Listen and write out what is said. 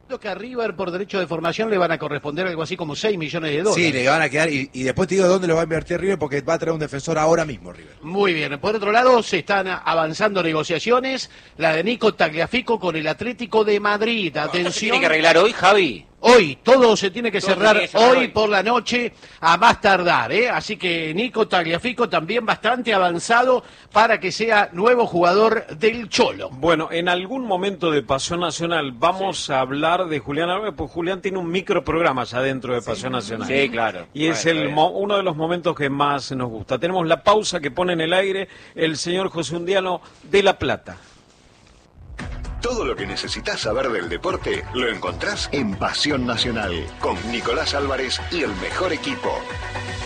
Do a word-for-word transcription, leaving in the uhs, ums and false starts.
Que a River por derecho de formación le van a corresponder algo así como seis millones de dólares. Sí, le van a quedar, y, y después te digo dónde lo va a invertir River, porque va a traer un defensor ahora mismo River. Muy bien, por otro lado se están avanzando negociaciones, la de Nico Tagliafico con el Atlético de Madrid. Atención. ¿Se tiene que arreglar hoy, Javi? Hoy, todo se tiene que Todo cerrar tiene que cerrar hoy, hoy. por la noche a más tardar, ¿eh? Así que Nico Tagliafico también bastante avanzado para que sea nuevo jugador del Cholo. Bueno, en algún momento de Pasión Nacional vamos sí. a hablar de Julián Álvarez, pues Julián tiene un microprograma ya dentro de Pasión sí. Nacional. Sí, claro. Y es el mo- uno de los momentos que más nos gusta. Tenemos la pausa que pone en el aire el señor José Undiano de La Plata. Todo lo que necesitas saber del deporte lo encontrás en Pasión Nacional con Nicolás Álvarez y el mejor equipo.